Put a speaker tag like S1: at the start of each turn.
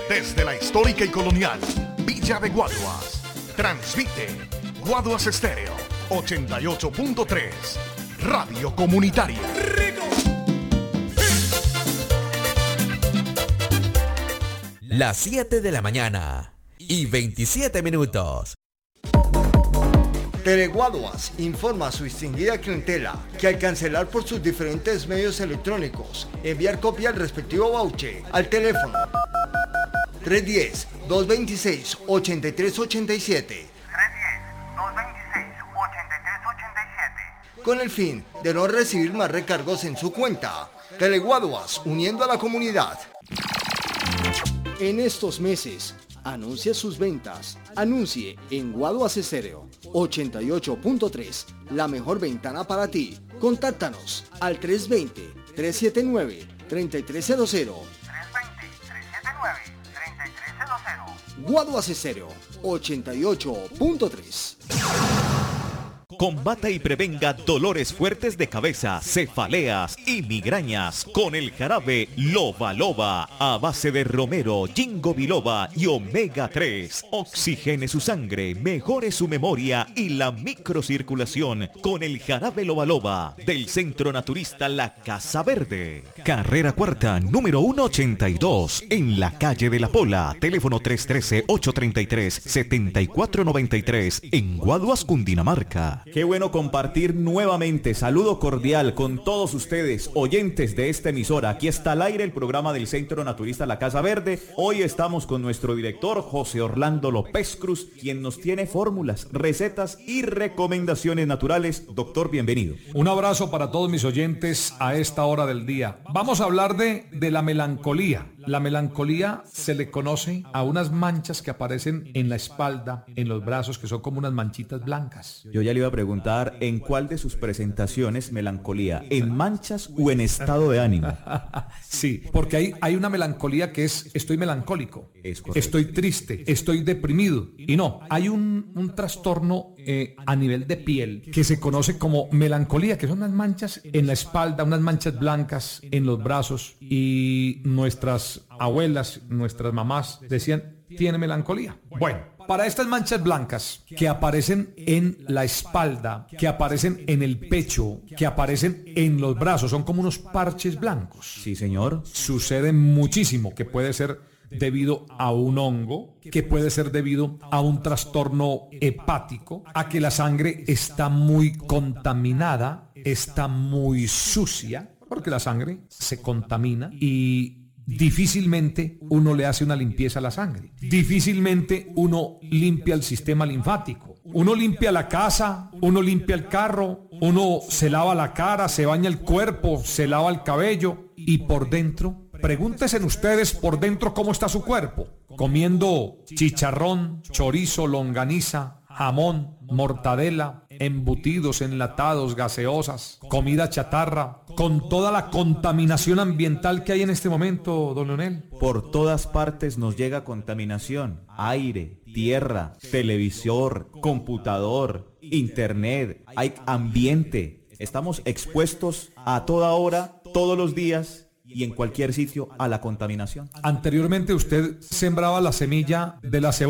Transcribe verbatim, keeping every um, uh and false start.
S1: Desde la histórica y colonial Villa de Guaduas, transmite Guaduas Estéreo ochenta y ocho punto tres, Radio Comunitaria.
S2: Las siete de la mañana y veintisiete minutos.
S3: Teleguaduas informa a su distinguida clientela que al cancelar por sus diferentes medios electrónicos, enviar copia del respectivo voucher al teléfono tres uno cero, dos dos seis, ocho tres ocho siete con el fin de no recibir más recargos en su cuenta. Teleguaduas, uniendo a la comunidad. En estos meses, anuncie sus ventas. Anuncie en Guaduas Estéreo ochenta y ocho punto tres, la mejor ventana para ti. Contáctanos al tres dos cero, tres siete nueve, tres tres cero cero. Guaduas Estéreo ochenta y ocho punto tres.
S4: Combata y prevenga dolores fuertes de cabeza, cefaleas y migrañas con el jarabe Loba Loba a base de romero, ginkgo biloba y omega tres. Oxigene su sangre, mejore su memoria y la microcirculación con el jarabe Loba Loba del Centro Naturista La Casa Verde. Carrera Cuarta, número ciento ochenta y dos, en la calle de la Pola. Teléfono tres uno tres, ocho tres tres, siete cuatro nueve tres, en Guaduas, Cundinamarca.
S5: Qué bueno compartir nuevamente. Saludo cordial con todos ustedes, oyentes de esta emisora. Aquí está al aire el programa del Centro Naturista La Casa Verde. Hoy estamos con nuestro director José Orlando López Cruz, quien nos tiene fórmulas, recetas y recomendaciones naturales. Doctor, bienvenido.
S6: Un abrazo para todos mis oyentes a esta hora del día. Vamos a hablar de, de la melancolía. La melancolía se le conoce a unas manchas que aparecen en la espalda, en los brazos, que son como unas manchitas blancas.
S5: Yo ya le iba a preguntar en cuál de sus presentaciones melancolía, en manchas o en estado de ánimo.
S6: Sí, porque hay, hay una melancolía que es estoy melancólico,
S5: es
S6: estoy triste, estoy deprimido. Y no, hay un, un trastorno eh, a nivel de piel que se conoce como melancolía, que son unas manchas en la espalda, unas manchas blancas en los brazos, y nuestras abuelas, nuestras mamás decían, tiene melancolía. Bueno, para estas manchas blancas que aparecen en la espalda, que aparecen en el pecho, que aparecen en los brazos, son como unos parches blancos.
S5: Sí, señor.
S6: Sucede muchísimo, que puede ser debido a un hongo, que puede ser debido a un trastorno hepático, a que la sangre está muy contaminada, está muy sucia, porque la sangre se contamina y difícilmente uno le hace una limpieza a la sangre. Difícilmente uno limpia el sistema linfático. Uno limpia la casa, uno limpia el carro, uno se lava la cara, se baña el cuerpo, se lava el cabello, y por dentro, pregúntense ustedes por dentro cómo está su cuerpo. Comiendo chicharrón, chorizo, longaniza, jamón, mortadela, embutidos, enlatados, gaseosas, comida chatarra, con toda la contaminación ambiental que hay en este momento, don Leonel.
S5: Por todas partes nos llega contaminación, aire, tierra, televisor, computador, internet, hay ambiente. Estamos expuestos a toda hora, todos los días y en cualquier sitio a la contaminación.
S6: Anteriormente usted sembraba la semilla de la cebolla